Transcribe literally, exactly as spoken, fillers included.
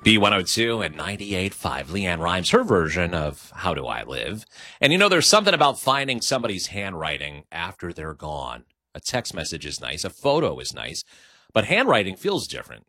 B one oh two and ninety-eight point five. Leanne Rhymes, her version of How Do I Live? And you know, there's something about finding somebody's handwriting after they're gone. A text message is nice. A photo is nice. But handwriting feels different.